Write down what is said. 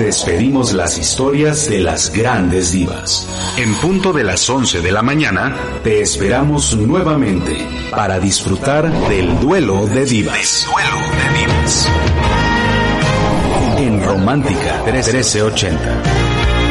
despedimos las historias de las grandes divas. En punto de las 11 de la mañana, te esperamos nuevamente para disfrutar del Duelo de Divas. En Romántica 1380.